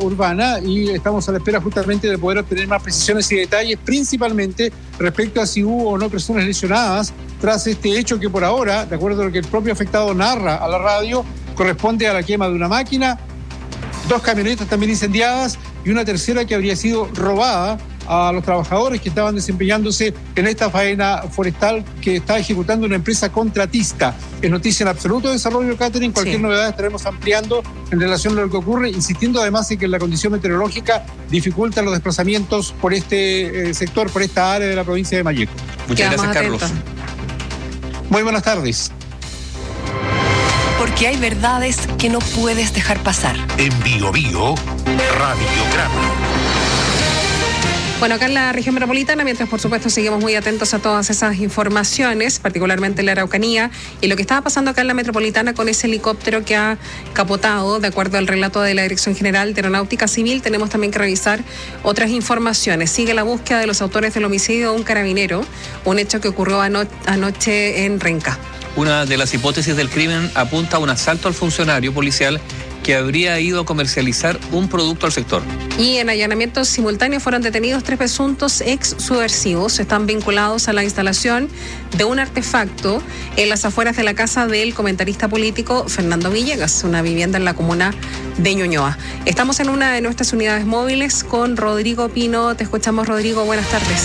urbana y estamos a la espera justamente de poder obtener más precisiones y detalles, principalmente respecto a si hubo o no personas lesionadas tras este hecho que por ahora, de acuerdo a lo que el propio afectado narra a la radio, corresponde a la quema de una máquina, 2 camionetas también incendiadas y una tercera que habría sido robada a los trabajadores que estaban desempeñándose en esta faena forestal que está ejecutando una empresa contratista. Es noticia en absoluto de Desarrollo Catering. Cualquier novedad estaremos ampliando en relación a lo que ocurre, insistiendo además en que la condición meteorológica dificulta los desplazamientos por este sector, por esta área de la provincia de Malleco. Muchas gracias, Carlos. Muy buenas tardes. Porque hay verdades que no puedes dejar pasar. En Bio Bio, Radiograma. Bueno, acá en la región metropolitana, mientras por supuesto seguimos muy atentos a todas esas informaciones, particularmente en la Araucanía, y lo que estaba pasando acá en la metropolitana con ese helicóptero que ha capotado, de acuerdo al relato de la Dirección General de Aeronáutica Civil, tenemos también que revisar otras informaciones. Sigue la búsqueda de los autores del homicidio de un carabinero, un hecho que ocurrió anoche en Renca. Una de las hipótesis del crimen apunta a un asalto al funcionario policial que habría ido a comercializar un producto al sector. Y en allanamientos simultáneos fueron detenidos 3 presuntos ex subversivos. Están vinculados a la instalación de un artefacto en las afueras de la casa del comentarista político Fernando Villegas, una vivienda en la comuna de Ñuñoa. Estamos en una de nuestras unidades móviles con Rodrigo Pino. Te escuchamos, Rodrigo. Buenas tardes.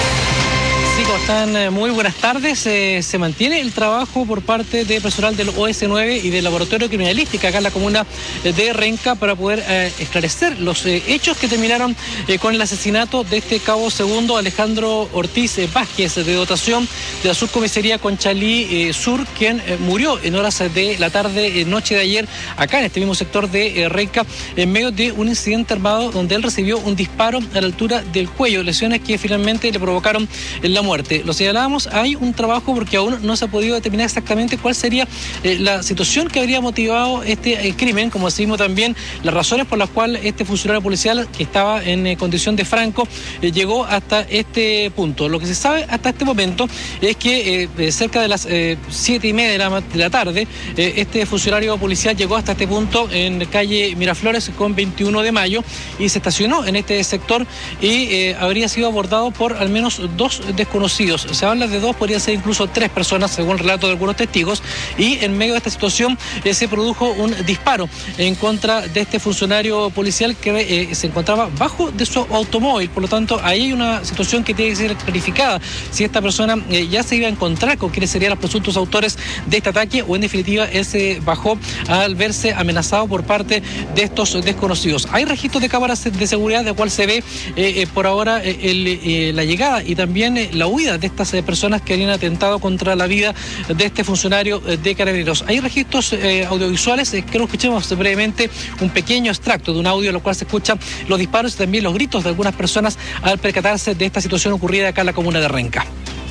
¿Cómo están? Muy buenas tardes. Se mantiene el trabajo por parte de personal del OS9 y del Laboratorio de Criminalística acá en la comuna de Renca para poder esclarecer los hechos que terminaron con el asesinato de este cabo segundo Alejandro Ortiz Vázquez, de dotación de la subcomisaría Conchalí Sur, quien murió en horas de la tarde, noche de ayer, acá en este mismo sector de Renca, en medio de un incidente armado donde él recibió un disparo a la altura del cuello, lesiones que finalmente le provocaron la muerte. Lo señalábamos, hay un trabajo porque aún no se ha podido determinar exactamente cuál sería la situación que habría motivado este crimen, como decimos también las razones por las cuales este funcionario policial que estaba en condición de franco llegó hasta este punto. Lo que se sabe hasta este momento es que cerca de las 7:30 de la tarde este funcionario policial llegó hasta este punto en calle Miraflores con 21 de mayo y se estacionó en este sector y habría sido abordado por al menos 2 desconocidos. Se habla de 2, podría ser incluso 3 personas, según el relato de algunos testigos, y en medio de esta situación se produjo un disparo en contra de este funcionario policial que se encontraba bajo de su automóvil. Por lo tanto, ahí hay una situación que tiene que ser clarificada, si esta persona ya se iba a encontrar con quienes serían los presuntos autores de este ataque o en definitiva él se bajó al verse amenazado por parte de estos desconocidos. Hay registros de cámaras de seguridad de cual se ve por ahora la llegada y también la huida de estas personas que habían atentado contra la vida de este funcionario de Carabineros. Hay registros audiovisuales, que lo escuchemos brevemente, un pequeño extracto de un audio en lo cual se escuchan los disparos y también los gritos de algunas personas al percatarse de esta situación ocurrida acá en la comuna de Renca.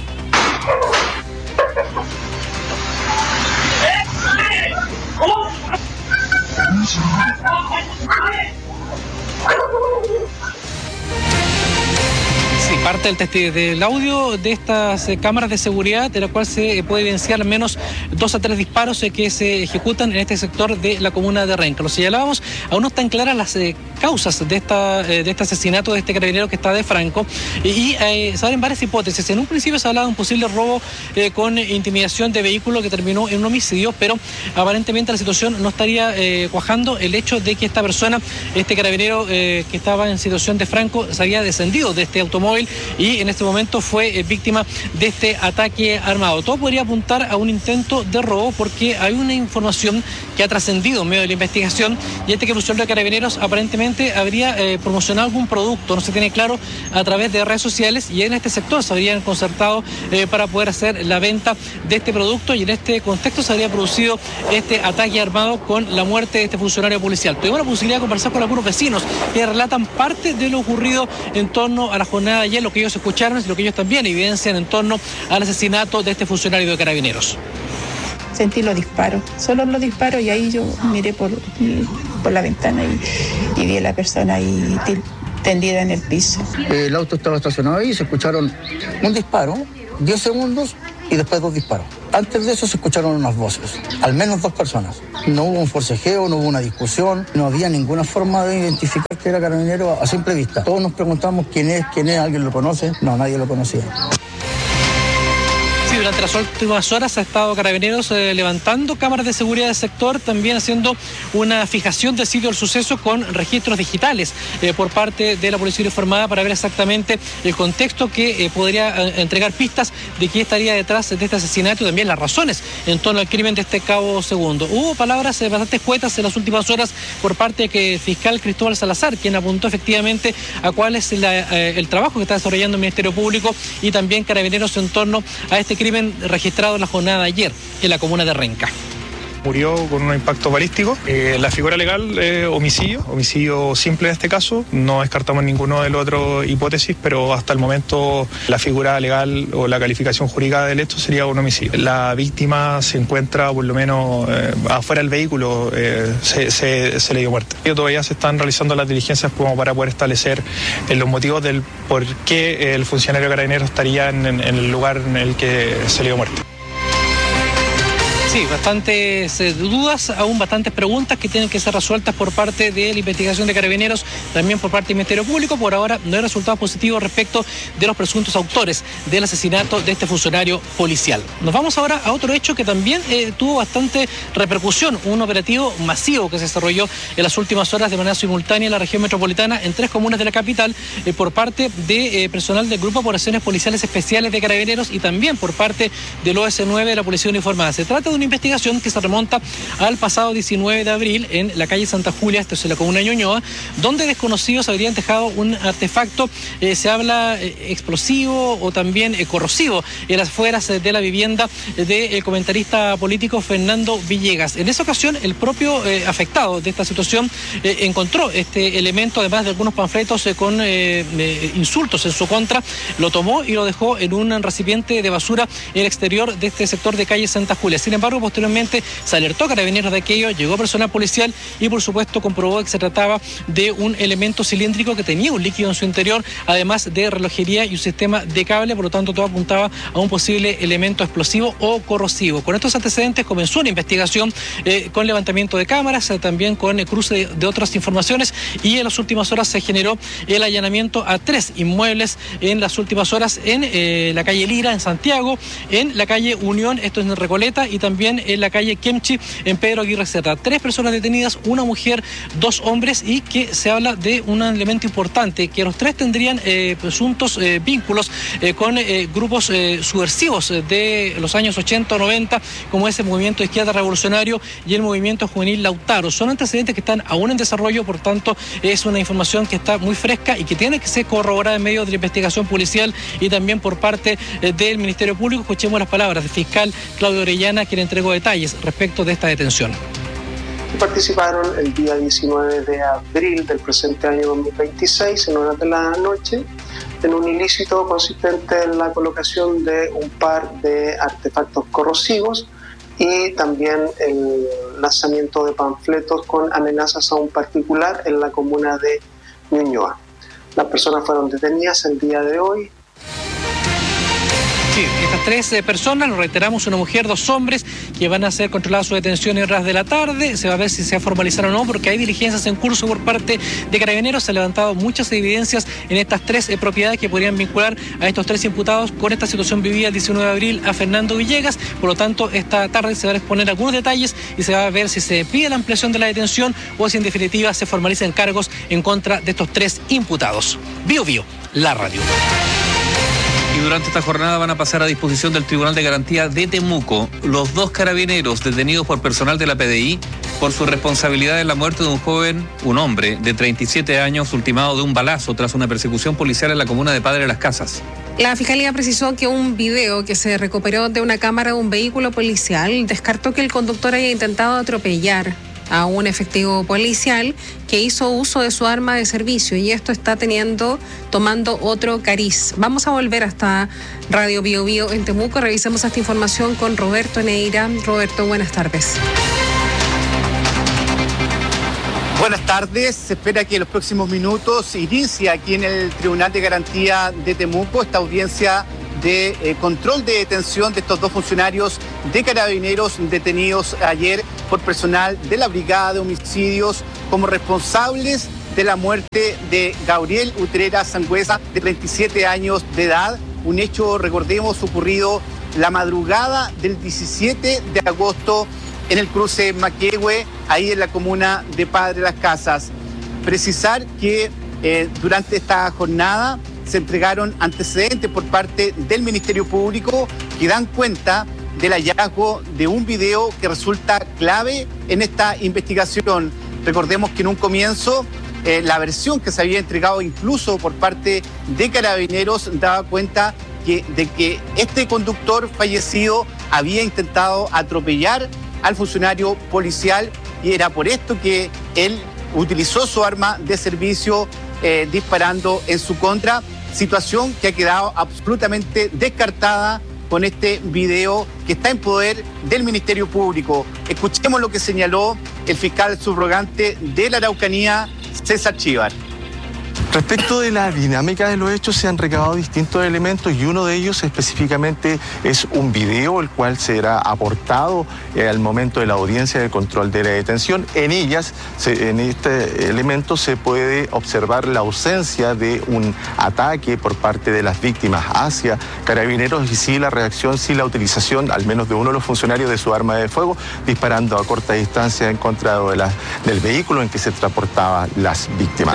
Parte del audio de estas cámaras de seguridad, de la cual se puede evidenciar al menos 2 a 3 disparos que se ejecutan en este sector de la comuna de Renca. Lo señalábamos, aún no están claras las causas de este asesinato de este carabinero que está de franco y se abren varias hipótesis. En un principio se hablaba de un posible robo con intimidación de vehículo que terminó en un homicidio, pero aparentemente la situación no estaría cuajando el hecho de que esta persona, este carabinero que estaba en situación de franco, se había descendido de este automóvil y en este momento fue víctima de este ataque armado. Todo podría apuntar a un intento de robo porque hay una información que ha trascendido en medio de la investigación y que el funcionario de Carabineros aparentemente habría promocionado algún producto, no se tiene claro, a través de redes sociales y en este sector se habrían concertado para poder hacer la venta de este producto y en este contexto se habría producido este ataque armado con la muerte de este funcionario policial. Tuvimos la posibilidad de conversar con algunos vecinos que relatan parte de lo ocurrido en torno a la jornada de ayer, lo que ellos escucharon y lo que ellos también evidencian en torno al asesinato de este funcionario de Carabineros. Sentí los disparos, solo los disparos, y ahí yo miré por la ventana y vi a la persona ahí tendida en el piso. El auto estaba estacionado ahí, se escucharon un disparo, 10 segundos y después 2 disparos. Antes de eso se escucharon unas voces, al menos 2 personas. No hubo un forcejeo, no hubo una discusión, no había ninguna forma de identificar que era carabinero a simple vista. Todos nos preguntamos quién es, ¿alguien lo conoce? No, nadie lo conocía. Sí, durante las últimas horas ha estado Carabineros levantando cámaras de seguridad del sector, también haciendo una fijación del sitio del suceso con registros digitales por parte de la Policía Uniformada para ver exactamente el contexto que podría entregar pistas de qué estaría detrás de este asesinato y también las razones en torno al crimen de este cabo segundo. Hubo palabras bastante escuetas en las últimas horas por parte del fiscal Cristóbal Salazar, quien apuntó efectivamente a cuál es el trabajo que está desarrollando el Ministerio Público y también Carabineros en torno a este crimen registrado en la jornada de ayer en la comuna de Renca. Murió con un impacto balístico. La figura legal es homicidio simple en este caso. No descartamos ninguna de las otras hipótesis, pero hasta el momento la figura legal o la calificación jurídica del hecho sería un homicidio. La víctima se encuentra por lo menos afuera del vehículo, se le dio muerte. Todavía se están realizando las diligencias como para poder establecer los motivos del por qué el funcionario carabinero estaría en el lugar en el que se le dio muerte. Sí, bastantes dudas, aún bastantes preguntas que tienen que ser resueltas por parte de la investigación de Carabineros, también por parte del Ministerio Público. Por ahora no hay resultados positivos respecto de los presuntos autores del asesinato de este funcionario policial. Nos vamos ahora a otro hecho que también tuvo bastante repercusión, un operativo masivo que se desarrolló en las últimas horas de manera simultánea en la región metropolitana en 3 comunas de la capital por parte de personal del Grupo de Operaciones Policiales Especiales de Carabineros y también por parte del OS9 de la Policía Uniformada. Se trata de una investigación que se remonta al pasado 19 de abril en la calle Santa Julia, esto es en la comuna de Ñuñoa, donde desconocidos habrían dejado un artefacto, se habla explosivo o también corrosivo en las afueras de la vivienda del comentarista político Fernando Villegas. En esa ocasión, el propio afectado de esta situación encontró este elemento, además de algunos panfletos con insultos en su contra, lo tomó y lo dejó en un recipiente de basura en el exterior de este sector de calle Santa Julia. Sin embargo, posteriormente se alertó a Carabineros de aquello, llegó personal policial y por supuesto comprobó que se trataba de un elemento cilíndrico que tenía un líquido en su interior, además de relojería y un sistema de cable, por lo tanto todo apuntaba a un posible elemento explosivo o corrosivo. Con estos antecedentes comenzó una investigación con levantamiento de cámaras, también con cruce de otras informaciones, y en las últimas horas se generó el allanamiento a 3 inmuebles en las últimas horas en la calle Lira en Santiago, en la calle Unión, esto es en Recoleta, y también en la calle Kemchi, en Pedro Aguirre Cerda. 3 personas detenidas, una mujer, 2 hombres, y que se habla de un elemento importante, que los 3 tendrían presuntos vínculos con grupos subversivos de los años 80 o 90, como ese movimiento de izquierda revolucionario y el movimiento juvenil Lautaro. Son antecedentes que están aún en desarrollo, por tanto es una información que está muy fresca y que tiene que ser corroborada en medio de la investigación policial y también por parte del Ministerio Público. Escuchemos las palabras del fiscal Claudio Orellana, quien entregó detalles respecto de esta detención. Participaron el día 19 de abril del presente año 2026 en horas de la noche en un ilícito consistente en la colocación de un par de artefactos corrosivos y también el lanzamiento de panfletos con amenazas a un particular en la comuna de Ñuñoa. Las personas fueron detenidas el día de hoy. Sí, estas 3 personas, lo reiteramos, una mujer, 2 hombres, que van a ser controladas su detención en horas de la tarde. Se va a ver si se va a formalizar o no, porque hay diligencias en curso por parte de Carabineros. Se han levantado muchas evidencias en estas 3 propiedades que podrían vincular a estos 3 imputados con esta situación vivida el 19 de abril a Fernando Villegas. Por lo tanto, esta tarde se van a exponer algunos detalles y se va a ver si se pide la ampliación de la detención o si en definitiva se formalizan cargos en contra de estos 3 imputados. Bio Bio, la radio. Y durante esta jornada van a pasar a disposición del Tribunal de Garantía de Temuco los 2 carabineros detenidos por personal de la PDI por su responsabilidad en la muerte de un joven, un hombre de 37 años, ultimado de un balazo tras una persecución policial en la comuna de Padre Las Casas. La Fiscalía precisó que un video que se recuperó de una cámara de un vehículo policial descartó que el conductor haya intentado atropellar a un efectivo policial que hizo uso de su arma de servicio, y esto está tomando otro cariz. Vamos a volver hasta Radio Bio Bio en Temuco. Revisemos esta información con Roberto Neira. Roberto, buenas tardes. Buenas tardes. Se espera que en los próximos minutos inicie aquí en el Tribunal de Garantía de Temuco esta audiencia de control de detención de estos dos funcionarios de Carabineros detenidos ayer por personal de la Brigada de Homicidios como responsables de la muerte de Gabriel Utreras Sangüesa, de 37 años de edad. Un hecho, recordemos, ocurrido la madrugada del 17 de agosto en el cruce Maquehue, ahí en la comuna de Padre Las Casas. Precisar que durante esta jornada se entregaron antecedentes por parte del Ministerio Público que dan cuenta del hallazgo de un video que resulta clave en esta investigación. Recordemos que en un comienzo la versión que se había entregado incluso por parte de Carabineros daba cuenta de que este conductor fallecido había intentado atropellar al funcionario policial y era por esto que él utilizó su arma de servicio disparando en su contra, situación que ha quedado absolutamente descartada con este video que está en poder del Ministerio Público. Escuchemos lo que señaló el fiscal subrogante de la Araucanía, César Chíbar. Respecto de la dinámica de los hechos, se han recabado distintos elementos y uno de ellos específicamente es un video, el cual será aportado al momento de la audiencia de control de la detención. En ellas, en este elemento se puede observar la ausencia de un ataque por parte de las víctimas hacia Carabineros y sí la reacción, sí la utilización al menos de uno de los funcionarios de su arma de fuego, disparando a corta distancia en contra del vehículo en que se transportaban las víctimas.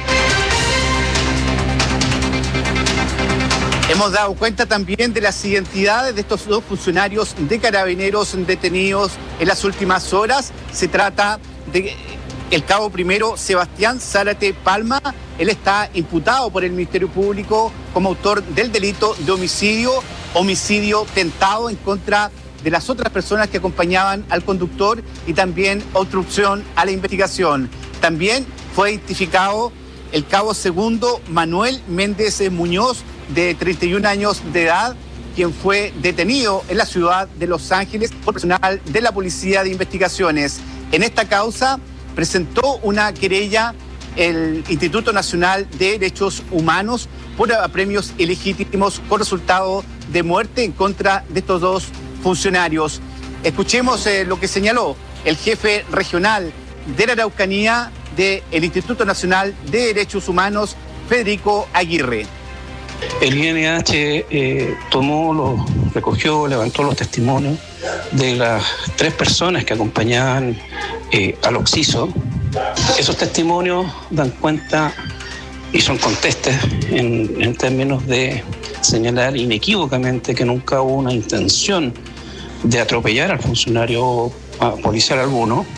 Hemos dado cuenta también de las identidades de estos dos funcionarios de Carabineros detenidos en las últimas horas. Se trata de el cabo primero Sebastián Zárate Palma. Él está imputado por el Ministerio Público como autor del delito de homicidio tentado en contra de las otras personas que acompañaban al conductor y también obstrucción a la investigación. También fue identificado el cabo segundo Manuel Méndez Muñoz, de 31 años de edad, quien fue detenido en la ciudad de Los Ángeles por personal de la Policía de Investigaciones. En esta causa presentó una querella el Instituto Nacional de Derechos Humanos por apremios ilegítimos con resultado de muerte en contra de estos dos funcionarios. Escuchemos lo que señaló el jefe regional de la Araucanía del Instituto Nacional de Derechos Humanos, Federico Aguirre. El INH recogió, levantó los testimonios de las 3 personas que acompañaban al occiso. Esos testimonios dan cuenta y son contestes en términos de señalar inequívocamente que nunca hubo una intención de atropellar al funcionario policial alguno.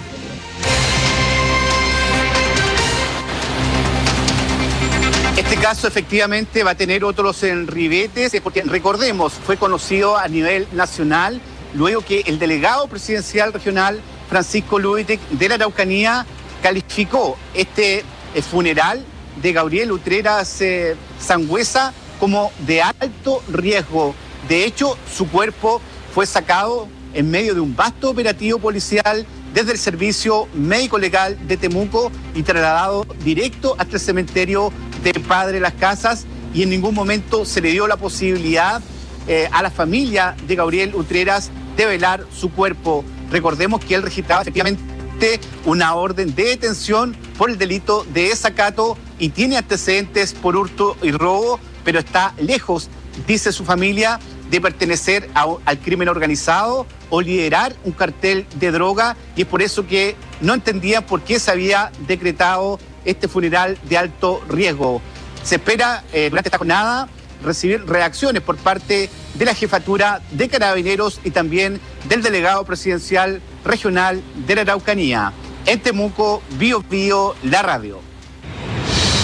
Este caso efectivamente va a tener otros ribetes, porque recordemos, fue conocido a nivel nacional luego que el delegado presidencial regional Francisco Luitek de la Araucanía calificó este funeral de Gabriel Utreras Sangüesa como de alto riesgo. De hecho, su cuerpo fue sacado en medio de un vasto operativo policial desde el Servicio Médico Legal de Temuco y trasladado directo hasta el cementerio de Padre Las Casas, y en ningún momento se le dio la posibilidad a la familia de Gabriel Utreras de velar su cuerpo. Recordemos que él registraba efectivamente una orden de detención por el delito de desacato y tiene antecedentes por hurto y robo, pero está lejos, dice su familia, de pertenecer al crimen organizado o liderar un cartel de droga, y es por eso que no entendían por qué se había decretado este funeral de alto riesgo. Se espera durante esta jornada recibir reacciones por parte de la jefatura de Carabineros y también del delegado presidencial regional de la Araucanía. En Temuco, Bio Bio, la radio.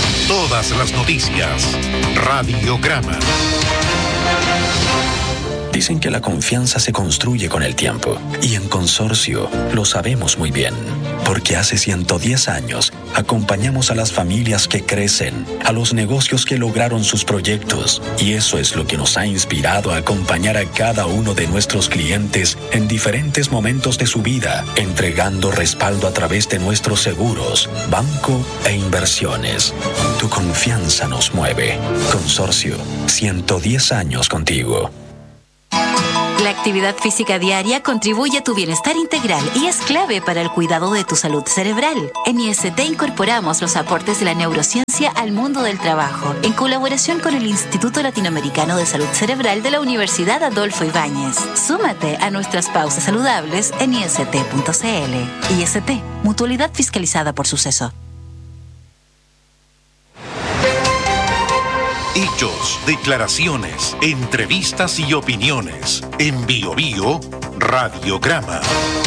Todas las noticias, Radiograma. Dicen que la confianza se construye con el tiempo. Y en Consorcio lo sabemos muy bien. Porque hace 110 años acompañamos a las familias que crecen, a los negocios que lograron sus proyectos. Y eso es lo que nos ha inspirado a acompañar a cada uno de nuestros clientes en diferentes momentos de su vida, entregando respaldo a través de nuestros seguros, banco e inversiones. Tu confianza nos mueve. Consorcio, 110 años contigo. La actividad física diaria contribuye a tu bienestar integral y es clave para el cuidado de tu salud cerebral. En IST incorporamos los aportes de la neurociencia al mundo del trabajo, en colaboración con el Instituto Latinoamericano de Salud Cerebral de la Universidad Adolfo Ibáñez. Súmate a nuestras pausas saludables en ist.cl. IST, mutualidad fiscalizada por Suceso. Hechos, declaraciones, entrevistas y opiniones. En Bio Bio, Radiograma.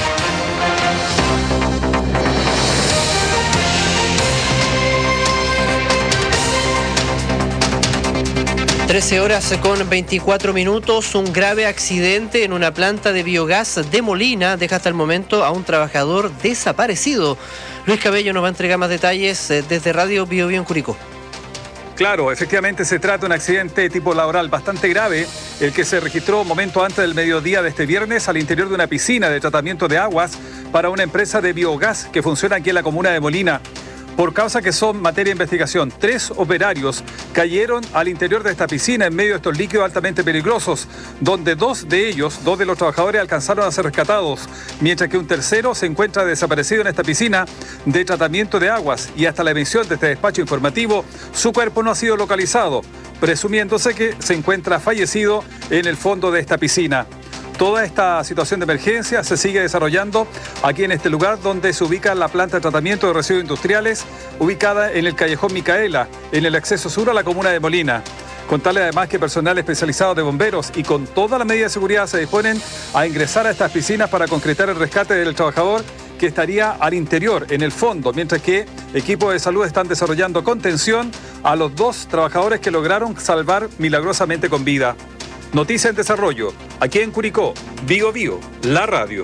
(13:24). Un grave accidente en una planta de biogás de Molina deja hasta el momento a un trabajador desaparecido. Luis Cabello nos va a entregar más detalles desde Radio Bio Bio en Curicó. Claro, efectivamente se trata de un accidente tipo laboral bastante grave, el que se registró un momento antes del mediodía de este viernes al interior de una piscina de tratamiento de aguas para una empresa de biogás que funciona aquí en la comuna de Molina. Por causa que son materia de investigación, 3 operarios cayeron al interior de esta piscina en medio de estos líquidos altamente peligrosos, donde dos de los trabajadores alcanzaron a ser rescatados, mientras que un tercero se encuentra desaparecido en esta piscina de tratamiento de aguas y hasta la emisión de este despacho informativo, su cuerpo no ha sido localizado, presumiéndose que se encuentra fallecido en el fondo de esta piscina. Toda esta situación de emergencia se sigue desarrollando aquí en este lugar donde se ubica la planta de tratamiento de residuos industriales, ubicada en el callejón Micaela, en el acceso sur a la comuna de Molina. Contarle además que personal especializado de bomberos y con toda la medida de seguridad se disponen a ingresar a estas piscinas para concretar el rescate del trabajador que estaría al interior, en el fondo, mientras que equipos de salud están desarrollando contención a los 2 trabajadores que lograron salvar milagrosamente con vida. Noticia en desarrollo, aquí en Curicó, Bio Bio, la radio.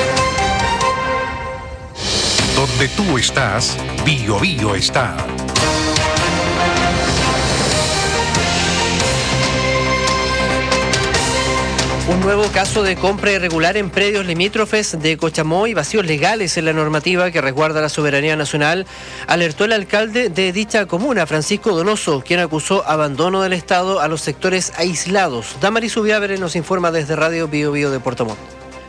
Donde tú estás, Bio Bio está. Un nuevo caso de compra irregular en predios limítrofes de Cochamó y vacíos legales en la normativa que resguarda la soberanía nacional alertó el alcalde de dicha comuna, Francisco Donoso, quien acusó abandono del Estado a los sectores aislados. Damaris Ubiávere nos informa desde Radio Bio Bio de Puerto Montt.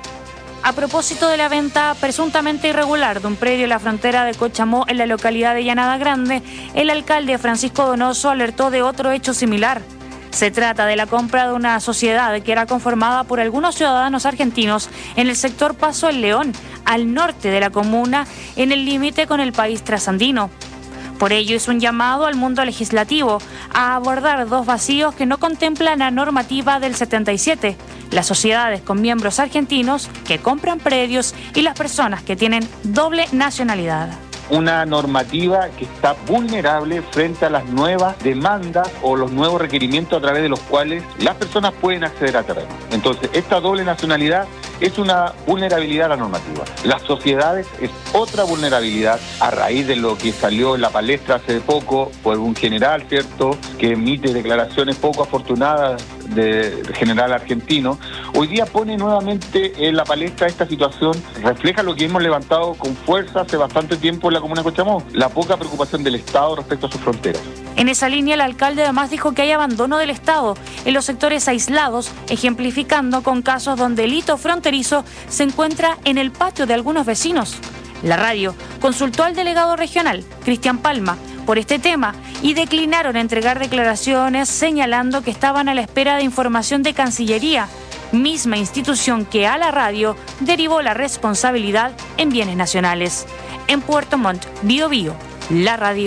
A propósito de la venta presuntamente irregular de un predio en la frontera de Cochamó en la localidad de Llanada Grande, el alcalde Francisco Donoso alertó de otro hecho similar. Se trata de la compra de una sociedad que era conformada por algunos ciudadanos argentinos en el sector Paso El León, al norte de la comuna, en el límite con el país trasandino. Por ello es un llamado al mundo legislativo a abordar 2 vacíos que no contemplan la normativa del 77, las sociedades con miembros argentinos que compran predios y las personas que tienen doble nacionalidad. Una normativa que está vulnerable frente a las nuevas demandas o los nuevos requerimientos a través de los cuales las personas pueden acceder a terreno. Entonces, esta doble nacionalidad es una vulnerabilidad a la normativa. Las sociedades es otra vulnerabilidad a raíz de lo que salió en la palestra hace poco por un general, ¿cierto?, que emite declaraciones poco afortunadas de general argentino. Hoy día pone nuevamente en la palestra esta situación, refleja lo que hemos levantado con fuerza hace bastante tiempo en la comuna de Cochamó, la poca preocupación del Estado respecto a sus fronteras. En esa línea, el alcalde además dijo que hay abandono del Estado en los sectores aislados, ejemplificando con casos donde el hito fronterizo se encuentra en el patio de algunos vecinos. La radio consultó al delegado regional, Cristian Palma, por este tema y declinaron entregar declaraciones señalando que estaban a la espera de información de Cancillería, misma institución que a la radio derivó la responsabilidad en bienes nacionales. En Puerto Montt, Bio Bio, la radio.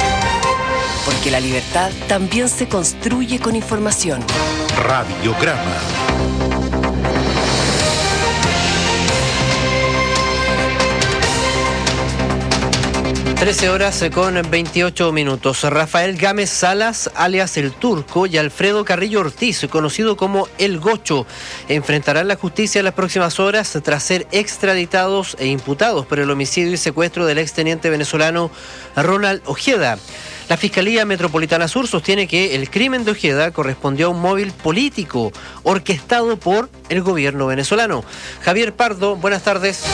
Porque la libertad también se construye con información. Radiograma. 13:28. Rafael Gámez Salas, alias El Turco, y Alfredo Carrillo Ortiz, conocido como El Gocho, enfrentarán la justicia en las próximas horas tras ser extraditados e imputados por el homicidio y secuestro del exteniente venezolano Ronald Ojeda. La Fiscalía Metropolitana Sur sostiene que el crimen de Ojeda correspondió a un móvil político orquestado por el gobierno venezolano. Javier Pardo, buenas tardes.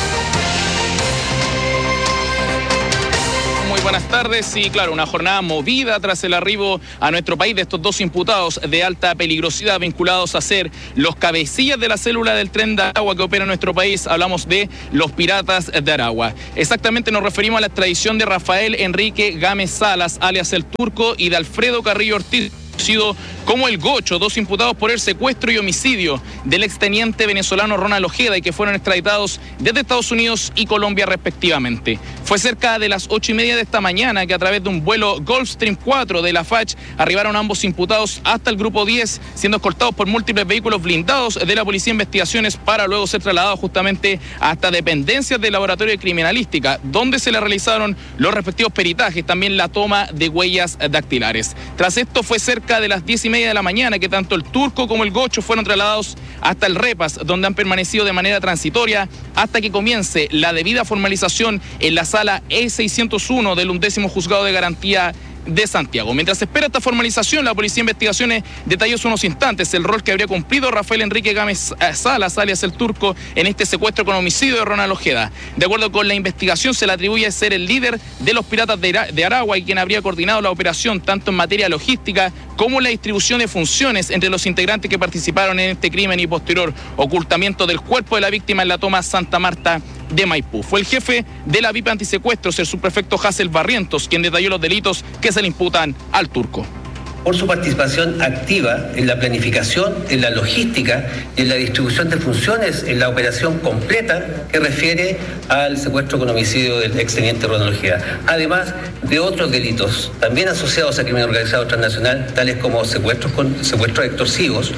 Buenas tardes. Y claro, una jornada movida tras el arribo a nuestro país de estos dos imputados de alta peligrosidad vinculados a ser los cabecillas de la célula del Tren de Aragua que opera en nuestro país. Hablamos de los Piratas de Aragua. Exactamente nos referimos a la extradición de Rafael Enrique Gámez Salas, alias El Turco, y de Alfredo Carrillo Ortiz, conocido como El Gocho, dos imputados por el secuestro y homicidio del exteniente venezolano Ronald Ojeda y que fueron extraditados desde Estados Unidos y Colombia respectivamente. Fue cerca de las 8:30 de esta mañana que a través de un vuelo Gulfstream 4 de la FACH arribaron ambos imputados hasta el Grupo 10, siendo escoltados por múltiples vehículos blindados de la Policía de Investigaciones para luego ser trasladados justamente hasta dependencias del Laboratorio de Criminalística, donde se le realizaron los respectivos peritajes, también la toma de huellas dactilares. Tras esto fue cerca de las 10:30 de la mañana que tanto El Turco como El Gocho fueron trasladados hasta el Repas, donde han permanecido de manera transitoria hasta que comience la debida formalización en la sala E601 del 11º Juzgado de Garantía de Santiago. Mientras se espera esta formalización, la Policía de Investigaciones detalló hace unos instantes el rol que habría cumplido Rafael Enrique Gámez Salas, alias El Turco, en este secuestro con homicidio de Ronald Ojeda. De acuerdo con la investigación, se le atribuye ser el líder de los Piratas de Aragua y quien habría coordinado la operación tanto en materia logística como la distribución de funciones entre los integrantes que participaron en este crimen y posterior ocultamiento del cuerpo de la víctima en la toma Santa Marta de Maipú. Fue el jefe de la VIP antisecuestros, el subprefecto Hassel Barrientos, quien detalló los delitos que se le imputan al Turco. Por su participación activa en la planificación, en la logística y en la distribución de funciones en la operación completa que refiere al secuestro con homicidio del exteniente Ronald Ojeda, además de otros delitos también asociados al crimen organizado transnacional, tales como secuestros extorsivos.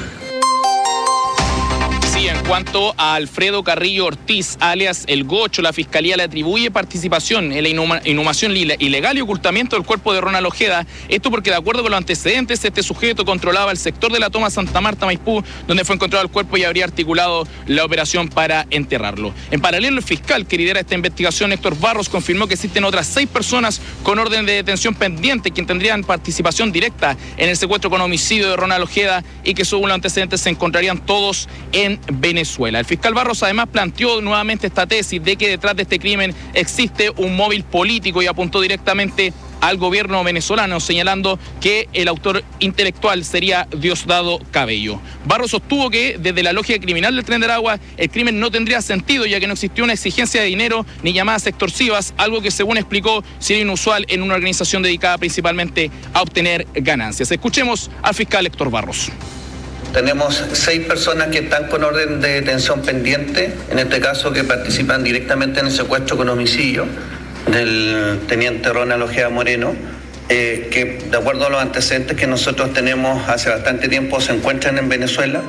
En cuanto a Alfredo Carrillo Ortiz, alias El Gocho, la Fiscalía le atribuye participación en la inhumación ilegal y ocultamiento del cuerpo de Ronald Ojeda. Esto porque, de acuerdo con los antecedentes, este sujeto controlaba el sector de la toma Santa Marta Maipú, donde fue encontrado el cuerpo y habría articulado la operación para enterrarlo. En paralelo, el fiscal que lidera esta investigación, Héctor Barros, confirmó que existen otras 6 personas con orden de detención pendiente quien tendrían participación directa en el secuestro con homicidio de Ronald Ojeda y que, según los antecedentes, se encontrarían todos en Venezuela. El fiscal Barros además planteó nuevamente esta tesis de que detrás de este crimen existe un móvil político y apuntó directamente al gobierno venezolano, señalando que el autor intelectual sería Diosdado Cabello. Barros sostuvo que desde la lógica criminal del Tren de Aragua el crimen no tendría sentido, ya que no existió una exigencia de dinero ni llamadas extorsivas, algo que, según explicó, sería inusual en una organización dedicada principalmente a obtener ganancias. Escuchemos al fiscal Héctor Barros. Tenemos 6 personas que están con orden de detención pendiente, en este caso que participan directamente en el secuestro con homicidio del teniente Ronald Ojeda Moreno, que de acuerdo a los antecedentes que nosotros tenemos hace bastante tiempo se encuentran en Venezuela.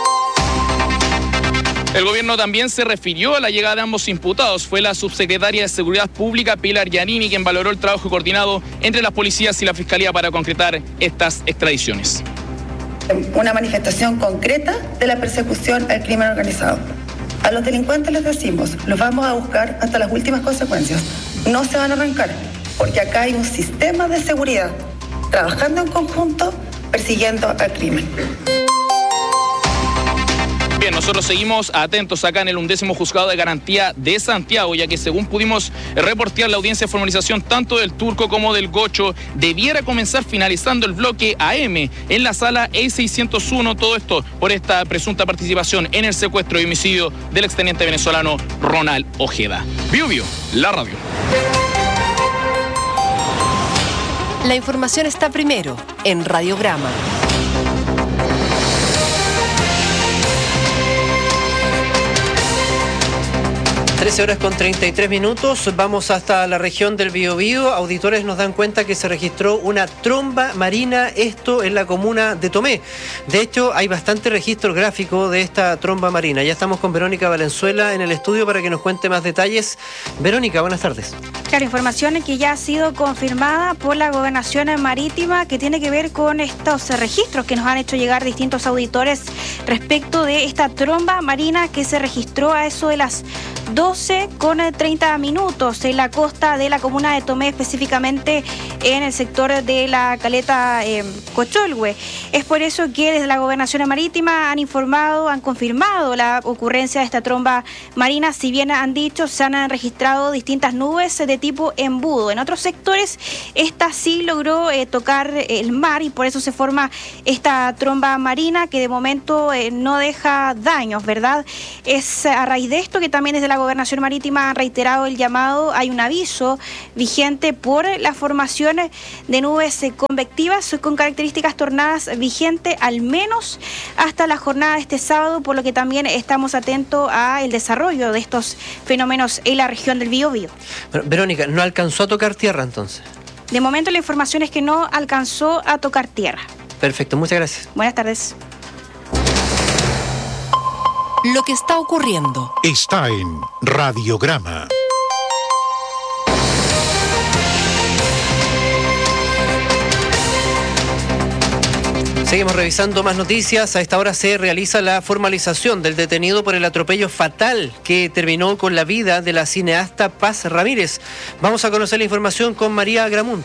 El gobierno también se refirió a la llegada de ambos imputados. Fue la subsecretaria de Seguridad Pública, Pilar Giannini, quien valoró el trabajo coordinado entre las policías y la Fiscalía para concretar estas extradiciones. Una manifestación concreta de la persecución al crimen organizado. A los delincuentes les decimos, los vamos a buscar hasta las últimas consecuencias. No se van a arrancar, porque acá hay un sistema de seguridad trabajando en conjunto, persiguiendo al crimen. Bien, nosotros seguimos atentos acá en el 11º Juzgado de Garantía de Santiago, ya que según pudimos reportear, la audiencia de formalización tanto del Turco como del Gocho debiera comenzar finalizando el bloque AM en la sala E601, todo esto por esta presunta participación en el secuestro y homicidio del exteniente venezolano Ronald Ojeda. Biobío, la radio. La información está primero en Radiograma. 13:33. Vamos hasta la región del Biobío. Auditores nos dan cuenta que se registró una tromba marina, esto en la comuna de Tomé. De hecho, hay bastante registro gráfico de esta tromba marina. Ya estamos con Verónica Valenzuela en el estudio para que nos cuente más detalles. Verónica, buenas tardes. Claro, información que ya ha sido confirmada por la Gobernación Marítima, que tiene que ver con estos registros que nos han hecho llegar distintos auditores respecto de esta tromba marina que se registró a eso de las 12:30 en la costa de la comuna de Tomé, específicamente en el sector de la caleta Cocholhue. Es por eso que desde la Gobernación Marítima han confirmado la ocurrencia de esta tromba marina. Si bien han dicho, se han registrado distintas nubes de tipo embudo. En otros sectores, esta sí logró tocar el mar y por eso se forma esta tromba marina que de momento no deja daños, ¿verdad? Es a raíz de esto que también desde la Gobernación Marítima han reiterado el llamado. Hay un aviso vigente por la formación de nubes convectivas con características tornadas vigente al menos hasta la jornada de este sábado, por lo que también estamos atentos al desarrollo de estos fenómenos en la región del Biobío. Verónica, ¿no alcanzó a tocar tierra entonces? De momento la información es que no alcanzó a tocar tierra. Perfecto, muchas gracias. Buenas tardes. Lo que está ocurriendo está en Radiograma. Seguimos revisando más noticias. A esta hora se realiza la formalización del detenido por el atropello fatal que terminó con la vida de la cineasta Paz Ramírez. Vamos a conocer la información con María Gramunt.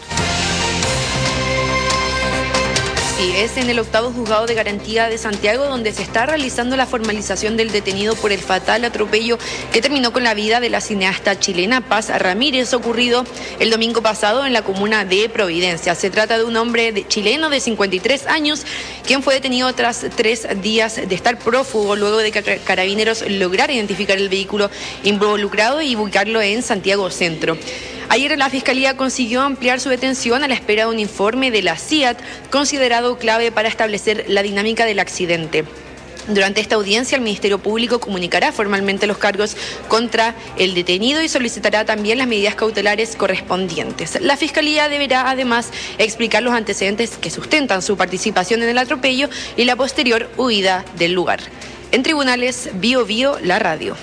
Es en el 8º Juzgado de Garantía de Santiago donde se está realizando la formalización del detenido por el fatal atropello que terminó con la vida de la cineasta chilena Paz Ramírez, ocurrido el domingo pasado en la comuna de Providencia. Se trata de un hombre chileno de 53 años, quien fue detenido tras 3 días de estar prófugo luego de que Carabineros lograra identificar el vehículo involucrado y ubicarlo en Santiago Centro. Ayer la Fiscalía consiguió ampliar su detención a la espera de un informe de la CIAT, considerado clave para establecer la dinámica del accidente. Durante esta audiencia, el Ministerio Público comunicará formalmente los cargos contra el detenido y solicitará también las medidas cautelares correspondientes. La Fiscalía deberá además explicar los antecedentes que sustentan su participación en el atropello y la posterior huida del lugar. En tribunales, Biobío, la radio.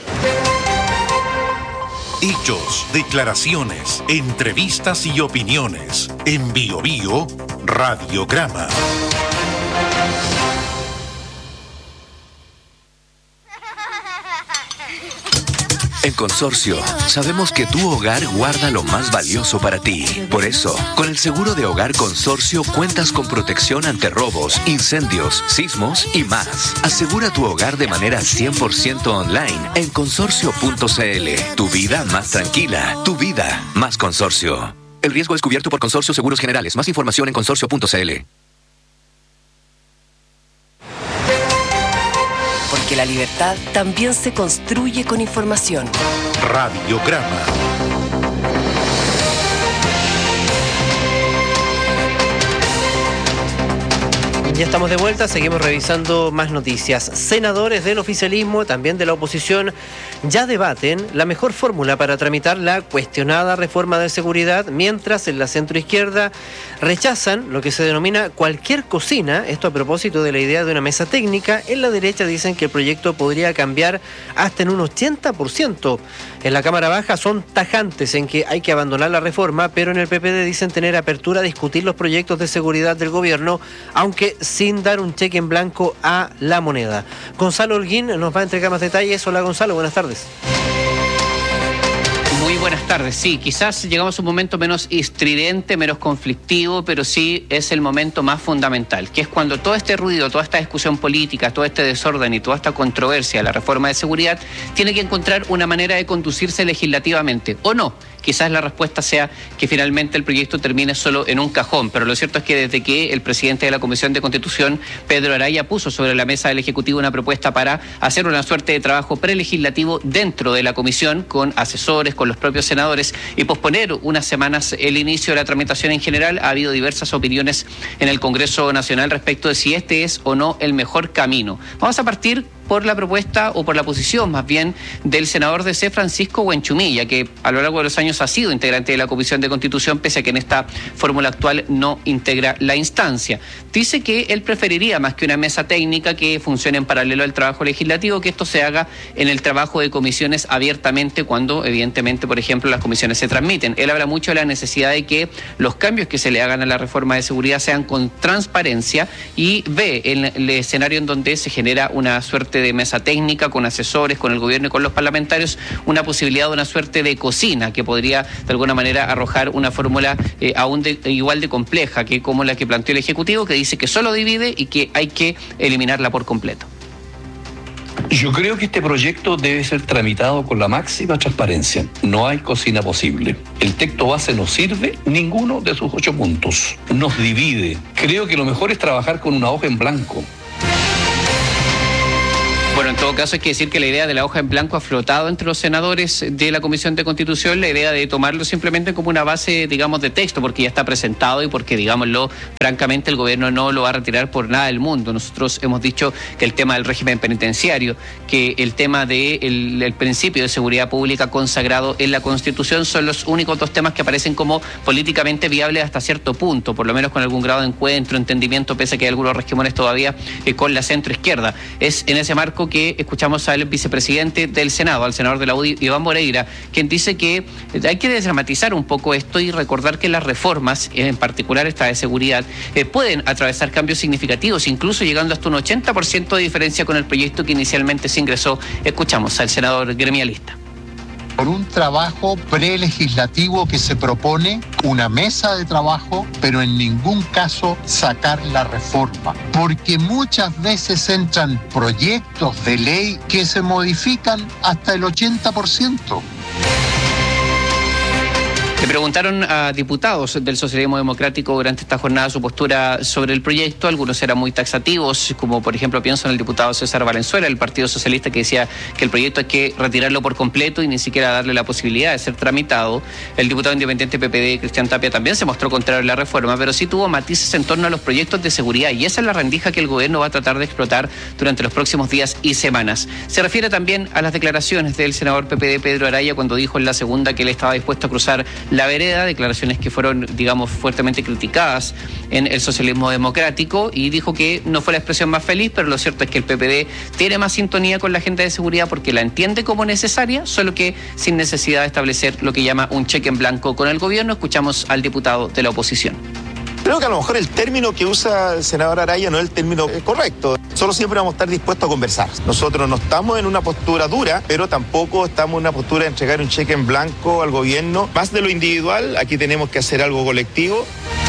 Hechos, declaraciones, entrevistas y opiniones. En Biobío, Radiograma. En Consorcio, sabemos que tu hogar guarda lo más valioso para ti. Por eso, con el seguro de hogar Consorcio cuentas con protección ante robos, incendios, sismos y más. Asegura tu hogar de manera 100% online en consorcio.cl. Tu vida más tranquila, tu vida más Consorcio. El riesgo es cubierto por Consorcio Seguros Generales. Más información en consorcio.cl. Porque la libertad también se construye con información. Radiograma. Ya estamos de vuelta, seguimos revisando más noticias. Senadores del oficialismo, también de la oposición, ya debaten la mejor fórmula para tramitar la cuestionada reforma de seguridad, mientras en la centroizquierda rechazan lo que se denomina cualquier cocina, esto a propósito de la idea de una mesa técnica. En la derecha dicen que el proyecto podría cambiar hasta en un 80%. En la Cámara Baja son tajantes en que hay que abandonar la reforma, pero en el PPD dicen tener apertura a discutir los proyectos de seguridad del gobierno, aunque sin dar un cheque en blanco a la moneda. Gonzalo Holguín nos va a entregar más detalles. Hola Gonzalo, buenas tardes. Muy buenas tardes. Sí, quizás llegamos a un momento menos estridente, menos conflictivo, pero sí es el momento más fundamental, que es cuando todo este ruido, toda esta discusión política, todo este desorden y toda esta controversia de la reforma de seguridad tiene que encontrar una manera de conducirse legislativamente, ¿o no? Quizás la respuesta sea que finalmente el proyecto termine solo en un cajón, pero lo cierto es que desde que el presidente de la Comisión de Constitución, Pedro Araya, puso sobre la mesa del Ejecutivo una propuesta para hacer una suerte de trabajo prelegislativo dentro de la comisión, con asesores, con los propios senadores, y posponer unas semanas el inicio de la tramitación en general, ha habido diversas opiniones en el Congreso Nacional respecto de si este es o no el mejor camino. Vamos a partir por la propuesta o por la posición más bien del senador de C, Francisco Huenchumilla, que a lo largo de los años ha sido integrante de la Comisión de Constitución, pese a que en esta fórmula actual no integra la instancia. Dice que él preferiría, más que una mesa técnica que funcione en paralelo al trabajo legislativo, que esto se haga en el trabajo de comisiones abiertamente cuando, evidentemente, por ejemplo, las comisiones se transmiten. Él habla mucho de la necesidad de que los cambios que se le hagan a la reforma de seguridad sean con transparencia y ve en el escenario en donde se genera una suerte de mesa técnica con asesores, con el gobierno y con los parlamentarios, una posibilidad de una suerte de cocina que podría de alguna manera arrojar una fórmula aún igual de compleja que como la que planteó el Ejecutivo, que dice que solo divide y que hay que eliminarla por completo. Yo creo que este proyecto debe ser tramitado con la máxima transparencia. No hay cocina posible. El texto base no sirve ninguno de sus 8 puntos. Nos divide. Creo que lo mejor es trabajar con una hoja en blanco. Bueno, en todo caso hay que decir que la idea de la hoja en blanco ha flotado entre los senadores de la Comisión de Constitución, la idea de tomarlo simplemente como una base, digamos, de texto, porque ya está presentado y porque, digámoslo, francamente el gobierno no lo va a retirar por nada del mundo. Nosotros hemos dicho que el tema del régimen penitenciario, que el tema del principio de seguridad pública consagrado en la Constitución son los únicos 2 temas que aparecen como políticamente viables hasta cierto punto, por lo menos con algún grado de encuentro, entendimiento, pese a que hay algunos regímenes todavía con la centroizquierda. Es en ese marco que escuchamos al vicepresidente del Senado, al senador de la UDI, Iván Moreira, quien dice que hay que desdramatizar un poco esto y recordar que las reformas, en particular esta de seguridad, pueden atravesar cambios significativos, incluso llegando hasta un 80% de diferencia con el proyecto que inicialmente se ingresó. Escuchamos al senador gremialista. Por un trabajo prelegislativo que se propone, una mesa de trabajo, pero en ningún caso sacar la reforma. Porque muchas veces entran proyectos de ley que se modifican hasta el 80%. Le preguntaron a diputados del socialismo democrático durante esta jornada su postura sobre el proyecto. Algunos eran muy taxativos, como por ejemplo pienso en el diputado César Valenzuela, del Partido Socialista, que decía que el proyecto hay que retirarlo por completo y ni siquiera darle la posibilidad de ser tramitado. El diputado independiente PPD, Cristian Tapia, también se mostró contrario a la reforma, pero sí tuvo matices en torno a los proyectos de seguridad, y esa es la rendija que el gobierno va a tratar de explotar durante los próximos días y semanas. Se refiere también a las declaraciones del senador PPD, Pedro Araya, cuando dijo en la segunda que él estaba dispuesto a cruzar la vereda, declaraciones que fueron, digamos, fuertemente criticadas en el socialismo democrático, y dijo que no fue la expresión más feliz, pero lo cierto es que el PPD tiene más sintonía con la agenda de seguridad porque la entiende como necesaria, solo que sin necesidad de establecer lo que llama un cheque en blanco con el gobierno. Escuchamos al diputado de la oposición. Creo que a lo mejor el término que usa el senador Araya no es el término correcto. Solo siempre vamos a estar dispuestos a conversar. Nosotros no estamos en una postura dura, pero tampoco estamos en una postura de entregar un cheque en blanco al gobierno. Más de lo individual, aquí tenemos que hacer algo colectivo.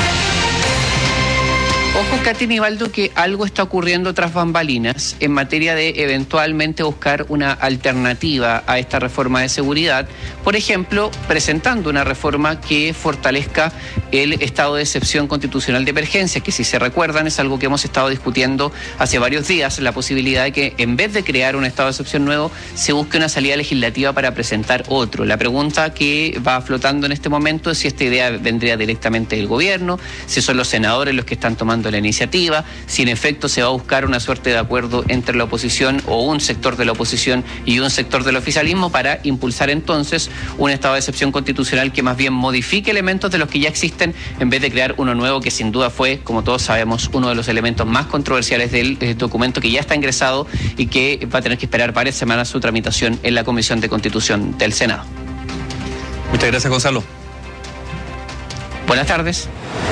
Ojo, Katy Nivaldo, que algo está ocurriendo tras bambalinas en materia de eventualmente buscar una alternativa a esta reforma de seguridad. Por ejemplo, presentando una reforma que fortalezca el estado de excepción constitucional de emergencia, que si se recuerdan es algo que hemos estado discutiendo hace varios días, la posibilidad de que en vez de crear un estado de excepción nuevo, se busque una salida legislativa para presentar otro. La pregunta que va flotando en este momento es si esta idea vendría directamente del gobierno, si son los senadores los que están tomando la iniciativa, si en efecto se va a buscar una suerte de acuerdo entre la oposición o un sector de la oposición y un sector del oficialismo para impulsar entonces un estado de excepción constitucional que más bien modifique elementos de los que ya existen en vez de crear uno nuevo, que sin duda fue, como todos sabemos, uno de los elementos más controversiales del documento que ya está ingresado y que va a tener que esperar varias semanas su tramitación en la Comisión de Constitución del Senado. Muchas gracias, Gonzalo. Buenas tardes.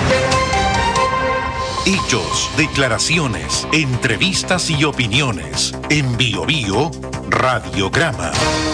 Hechos, declaraciones, entrevistas y opiniones. En Bio Bio, Radiograma.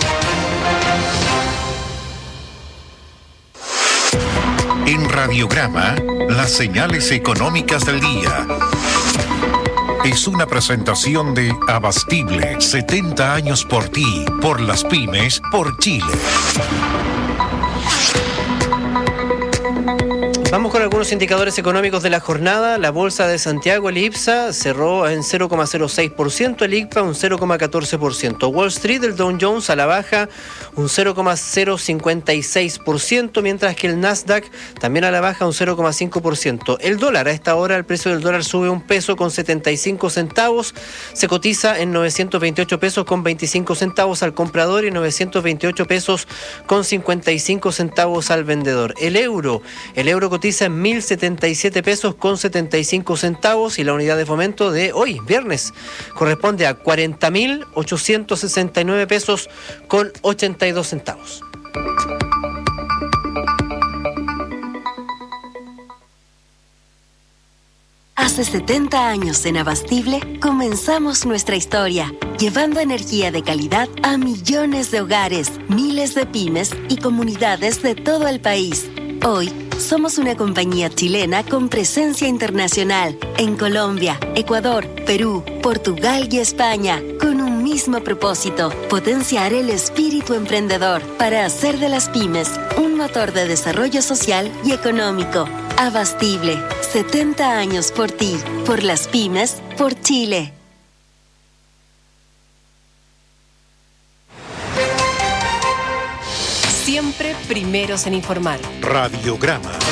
En Radiograma, las señales económicas del día. Es una presentación de Abastible, 70 años por ti, por las pymes, por Chile. Vamos con algunos indicadores económicos de la jornada. La Bolsa de Santiago, el IPSA, cerró en 0,06%, el ICPA un 0,14%. Wall Street, el Dow Jones a la baja un 0,056%, mientras que el Nasdaq también a la baja un 0,5%. El dólar, a esta hora el precio del dólar sube $1.75, se cotiza en 928 pesos con 25 centavos al comprador y 928 pesos con 55 centavos al vendedor. El euro cotiza en 1.077 pesos con 75 centavos y la unidad de fomento de hoy, viernes, corresponde a 40.869 pesos con 82 centavos. Hace 70 años en Abastible comenzamos nuestra historia, llevando energía de calidad a millones de hogares, miles de pymes y comunidades de todo el país. Hoy somos una compañía chilena con presencia internacional en Colombia, Ecuador, Perú, Portugal y España, con un mismo propósito: potenciar el espíritu emprendedor para hacer de las pymes un motor de desarrollo social y económico. Abastible, 70 años por ti, por las pymes, por Chile. Siempre primeros en informar. Radiograma.